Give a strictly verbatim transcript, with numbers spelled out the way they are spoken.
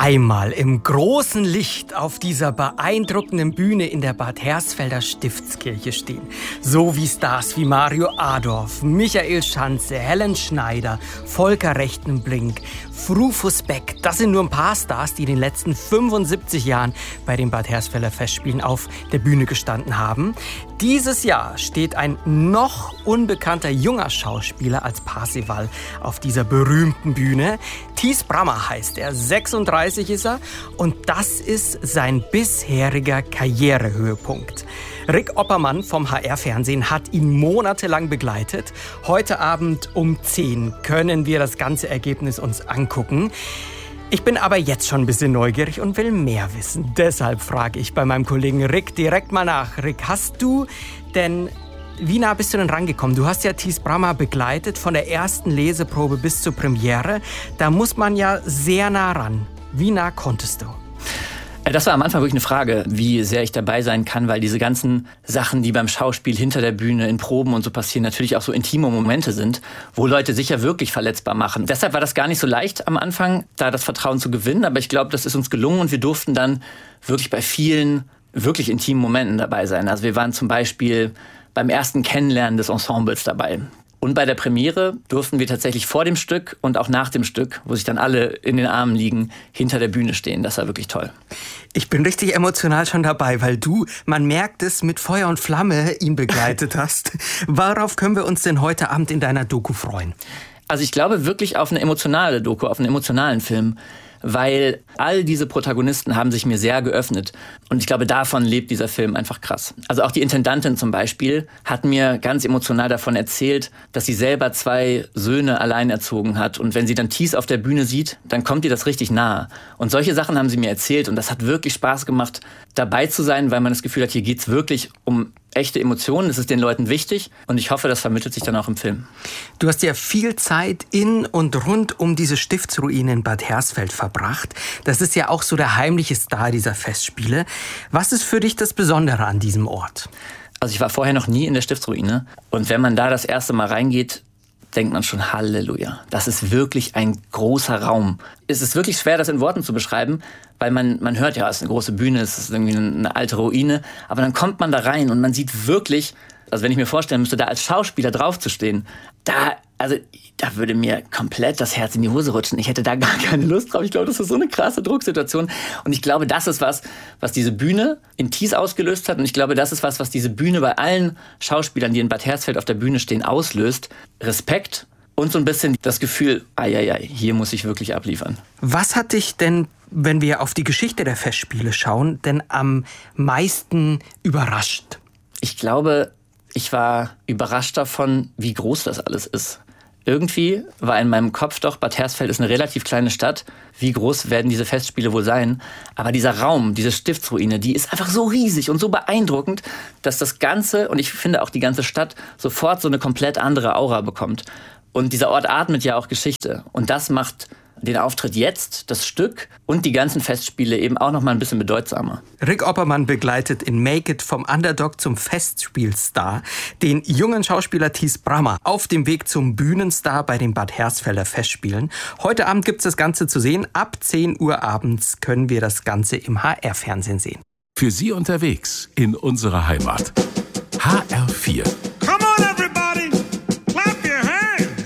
Einmal im großen Licht auf dieser beeindruckenden Bühne in der Bad Hersfelder Stiftskirche stehen. So wie Stars wie Mario Adorf, Michael Schanze, Helen Schneider, Volker Rechtenblink, Rufus Beck. Das sind nur ein paar Stars, die in den letzten fünfundsiebzig Jahren bei den Bad Hersfelder Festspielen auf der Bühne gestanden haben. Dieses Jahr steht ein noch unbekannter junger Schauspieler als Parzival auf dieser berühmten Bühne. Thies Brammer heißt er, sechsunddreißig ist er und das ist sein bisheriger Karrierehöhepunkt. Rick Oppermann vom H R-Fernsehen hat ihn monatelang begleitet. Heute Abend um zehn können wir das ganze Ergebnis uns angucken. Ich bin aber jetzt schon ein bisschen neugierig und will mehr wissen. Deshalb frage ich bei meinem Kollegen Rick direkt mal nach. Rick, hast du denn, wie nah bist du denn rangekommen? Du hast ja Thies Brammer begleitet, von der ersten Leseprobe bis zur Premiere. Da muss man ja sehr nah ran. Wie nah konntest du? Das war am Anfang wirklich eine Frage, wie sehr ich dabei sein kann, weil diese ganzen Sachen, die beim Schauspiel hinter der Bühne in Proben und so passieren, natürlich auch so intime Momente sind, wo Leute sich ja wirklich verletzbar machen. Deshalb war das gar nicht so leicht am Anfang, da das Vertrauen zu gewinnen, aber ich glaube, das ist uns gelungen und wir durften dann wirklich bei vielen wirklich intimen Momenten dabei sein. Also wir waren zum Beispiel beim ersten Kennenlernen des Ensembles dabei. Und bei der Premiere durften wir tatsächlich vor dem Stück und auch nach dem Stück, wo sich dann alle in den Armen liegen, hinter der Bühne stehen. Das war wirklich toll. Ich bin richtig emotional schon dabei, weil du, man merkt es, mit Feuer und Flamme ihn begleitet hast. Worauf können wir uns denn heute Abend in deiner Doku freuen? Also ich glaube wirklich auf eine emotionale Doku, auf einen emotionalen Film. Weil all diese Protagonisten haben sich mir sehr geöffnet. Und ich glaube, davon lebt dieser Film einfach krass. Also auch die Intendantin zum Beispiel hat mir ganz emotional davon erzählt, dass sie selber zwei Söhne allein erzogen hat. Und wenn sie dann Thies auf der Bühne sieht, dann kommt ihr das richtig nahe. Und solche Sachen haben sie mir erzählt. Und das hat wirklich Spaß gemacht, dabei zu sein, weil man das Gefühl hat, hier geht's wirklich um echte Emotionen. Das ist den Leuten wichtig. Und ich hoffe, das vermittelt sich dann auch im Film. Du hast ja viel Zeit in und rund um diese Stiftsruine in Bad Hersfeld verbracht. Das ist ja auch so der heimliche Star dieser Festspiele. Was ist für dich das Besondere an diesem Ort? Also ich war vorher noch nie in der Stiftsruine. Und wenn man da das erste Mal reingeht, denkt man schon, Halleluja. Das ist wirklich ein großer Raum. Es ist wirklich schwer, das in Worten zu beschreiben, weil man, man hört ja, es ist eine große Bühne, es ist irgendwie eine alte Ruine. Aber dann kommt man da rein und man sieht wirklich, also wenn ich mir vorstellen müsste, da als Schauspieler draufzustehen, da, also, da würde mir komplett das Herz in die Hose rutschen. Ich hätte da gar keine Lust drauf. Ich glaube, das ist so eine krasse Drucksituation. Und ich glaube, das ist was, was diese Bühne in Thies ausgelöst hat. Und ich glaube, das ist was, was diese Bühne bei allen Schauspielern, die in Bad Hersfeld auf der Bühne stehen, auslöst. Respekt und so ein bisschen das Gefühl, ai, ai, ai, hier muss ich wirklich abliefern. Was hat dich denn, wenn wir auf die Geschichte der Festspiele schauen, denn am meisten überrascht? Ich glaube, ich war überrascht davon, wie groß das alles ist. Irgendwie war in meinem Kopf doch, Bad Hersfeld ist eine relativ kleine Stadt. Wie groß werden diese Festspiele wohl sein? Aber dieser Raum, diese Stiftsruine, die ist einfach so riesig und so beeindruckend, dass das Ganze, und ich finde auch die ganze Stadt, sofort so eine komplett andere Aura bekommt. Und dieser Ort atmet ja auch Geschichte. Und das macht den Auftritt jetzt, das Stück und die ganzen Festspiele eben auch noch mal ein bisschen bedeutsamer. Rick Oppermann begleitet in Make It vom Underdog zum Festspielstar den jungen Schauspieler Thies Brammer auf dem Weg zum Bühnenstar bei den Bad Hersfelder Festspielen. Heute Abend gibt's das Ganze zu sehen. Ab zehn Uhr abends können wir das Ganze im H R-Fernsehen sehen. Für Sie unterwegs in unserer Heimat. H R vier.